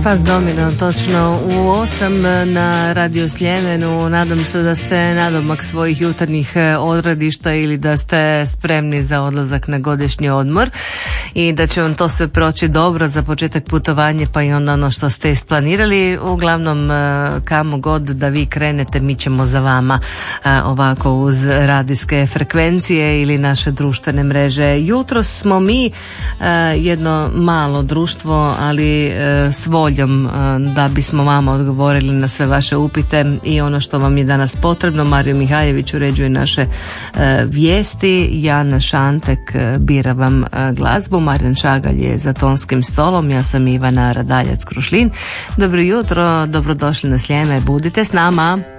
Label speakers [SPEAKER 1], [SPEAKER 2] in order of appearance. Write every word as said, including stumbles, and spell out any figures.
[SPEAKER 1] Fast Domino, točno u osam na Radio Sljemenu. Nadam se da ste nadomak svojih jutarnjih odredišta ili da ste spremni za odlazak na godišnji odmor i da će vam to sve proći dobro za početak putovanja, pa i onda ono što ste isplanirali. Uglavnom, kamo god da vi krenete, mi ćemo za vama ovako uz radijske frekvencije ili naše društvene mreže. Jutros smo mi jedno malo društvo, ali s voljom da bismo vama odgovorili na sve vaše upite i ono što vam je danas potrebno. Mario Mihaljević uređuje naše vijesti, Jana Šantek bira vam glazbu, Marijan Šagalj je za tonskim stolom, ja sam Ivana Radaljac Krušlin. Dobro jutro, dobrodošli na Sljeme, budite s nama.